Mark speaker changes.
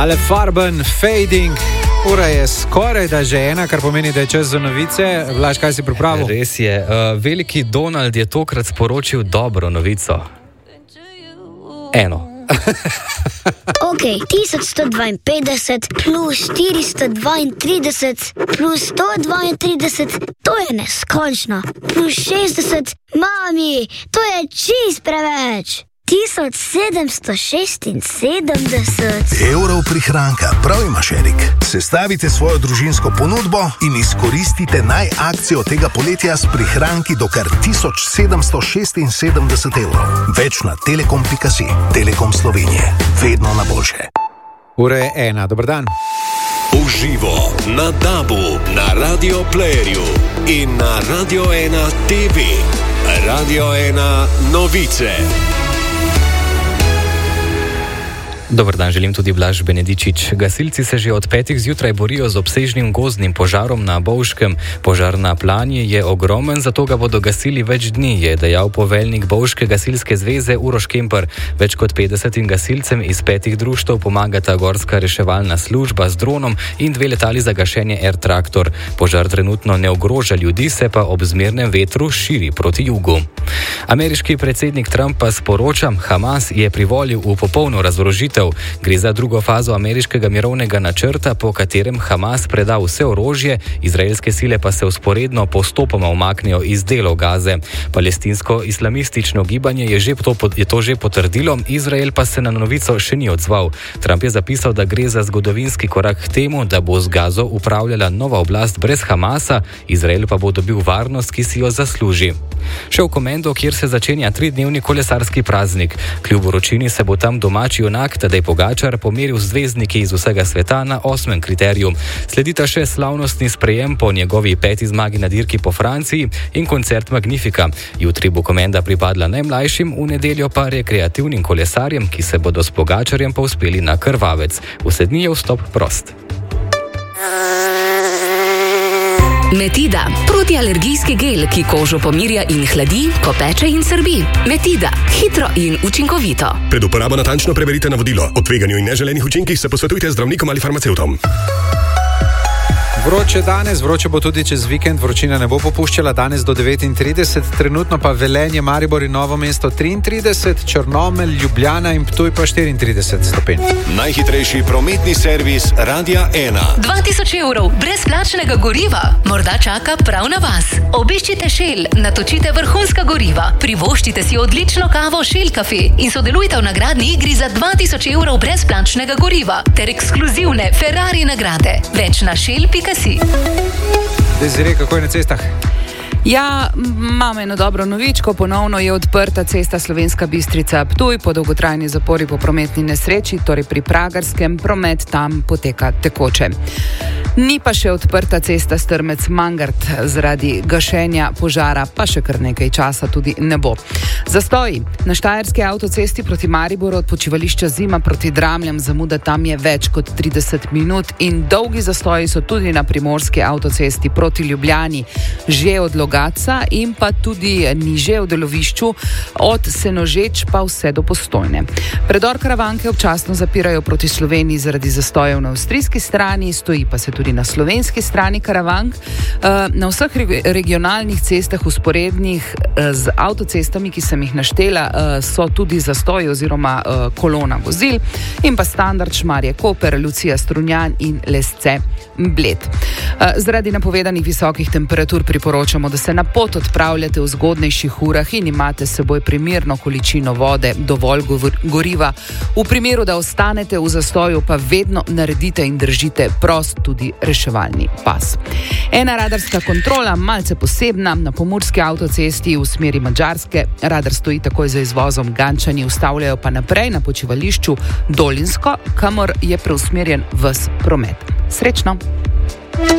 Speaker 1: Ale Farben, Fading. Ura je skoraj da že ena, kar pomeni, da je čas za novice. Vlaš, kaj si pripravil?
Speaker 2: Res je. Veliki Donald je tokrat sporočil dobro novico. Eno.
Speaker 3: Ok, 1152 plus 432 plus 132, to je neskončno. Plus 60, mami, to je čist preveč. 1776
Speaker 4: evrov prihranka, prav imaš, Erik. Sestavite svojo družinsko ponudbo in izkoristite akcijo tega poletja s prihranki do kar 1776 evrov. Več na telekom.si. Telekom Slovenije. Vedno na boljše.
Speaker 1: Ura je 1. Dobar dan.
Speaker 5: Uživo na DAB-u, na Radio Playerju in na Radio 1 TV. Radio 1 novice.
Speaker 2: Dobar dan, želim tudi Blaž Benedičič. Gasilci se že od 5. zjutraj borijo z obsežnim gozdnim požarom na Bovškem. Požar na Planji je ogromen, zato ga bodo gasili več dni, je dejal poveljnik Bovške gasilske zveze Uroš Kemper. Več kot 50 gasilcem iz 5 društev pomagata gorska reševalna služba z dronom in 2 letali za gašenje Air Traktor. Požar trenutno ne ogroža ljudi, se pa ob zmernem vetru širi proti jugu. Ameriški predsednik Trump pa sporoča, Hamas je privolil v popolno razorožitev. Gre za drugo fazo ameriškega mirovnega načrta, po katerem Hamas preda vse orožje, izraelske sile pa se vzporedno postopoma umaknejo iz delov Gaze. Palestinsko-islamistično gibanje je to že potrdilo, Izrael pa se na novico še ni odzval. Trump je zapisal, da gre za zgodovinski korak k temu, da bo z Gazo upravljala nova oblast brez Hamasa, Izrael pa bo dobil varnost, ki si jo zasluži. Še v Komendo, kjer se začenja 3-dnevni kolesarski praznik. Kljub vročini se bo tam domači junak Tadej Pogačar pomeril z zvezdniki iz vsega sveta na 8. kriteriju. Sledita še slavnostni sprejem po njegovi 5. zmagi na dirki po Franciji in koncert Magnifica. Jutri bo Komenda pripadla najmlajšim, v nedeljo pa rekreativnim kolesarjem, ki se bodo s Pogačarjem povzpeli na Krvavec. Vse dni je vstop prost.
Speaker 6: Metida, protialergijski gel, ki kožo pomirja in hladi, ko peče in srbi. Metida, hitro in učinkovito.
Speaker 7: Pred uporabo natančno preberite navodilo. O tveganju in neželenih učinkih se posvetujte z zdravnikom ali farmacevtom.
Speaker 1: Vroče danes, vroče bo tudi čez vikend, vročina ne bo popuščala, danes do 39, trenutno pa Velenje, Maribor in Novo mesto 33, Črnomelj, Ljubljana in Ptuj pa 34 stopinj.
Speaker 5: Najhitrejši prometni servis Radia 1.
Speaker 6: 2000 evrov brezplačnega goriva morda čaka prav na vas. Obiščite Shell, natočite vrhunska goriva, privoščite si odlično kavo Shell Cafe in sodelujte v nagradni igri za 2000 evrov brezplačnega goriva ter ekskluzivne Ferrari nagrade. Več na Shell.com.
Speaker 1: Desiree, kako je na cestah?
Speaker 8: Ja, imam eno dobro novičko, ponovno je odprta cesta Slovenska Bistrica-Ptuj po dolgotrajni zapori po prometni nesreči, torej pri Pragarskem, promet tam poteka tekoče. Ni pa še odprta cesta Strmec-Mangart zaradi gašenja požara, pa še kar nekaj časa tudi ne bo. Zastoji na štajerski avtocesti proti Mariboru od počivališča Zima proti Dramljam, zamuda tam je več kot 30 minut in dolgi zastoji so tudi na primorski avtocesti proti Ljubljani, že od Logatca in pa tudi niže v delovišču od Senožeč pa vse do Postojne. Predor Karavanke občasno zapirajo proti Sloveniji zaradi zastojev na avstrijski strani, stoji pa se tudi na slovenski strani Karavank. Na vseh regionalnih cestah usporednih z avtocestami, ki sem jih naštela, so tudi zastoji oziroma kolona vozil in pa standard Šmarje Koper, Lucija Strunjan in Lesce Bled. Zaradi napovedanih visokih temperatur priporočamo, da se na pot odpravljate v zgodnejših urah in imate s seboj primerno količino vode, dovolj goriva. V primeru, da ostanete v zastoju, pa vedno naredite in držite prost tudi reševalni pas. Ena radarska kontrola, malce posebna, na pomurski avtocesti v smeri Madžarske. Radar stoji takoj za izvozom Gančani, ustavljajo pa naprej na počivališču Dolinsko, kamor je preusmerjen ves promet. Srečno!